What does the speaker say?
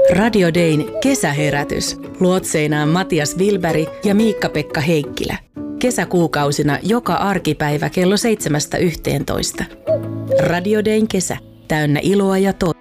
Radio Dayn kesäherätys. Luotseinaan Matias Wilberg ja Miikka-Pekka Heikkilä. Kesäkuukausina joka arkipäivä kello 7–11. Radio Dayn kesä. Täynnä iloa ja